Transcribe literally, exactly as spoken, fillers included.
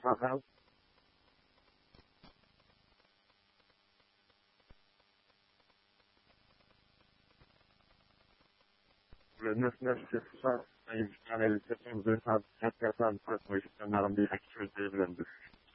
Aham. Le neuf neuf six cents, une réalisation deux cent quatre personnes pour positionner des actualités vingt-deux.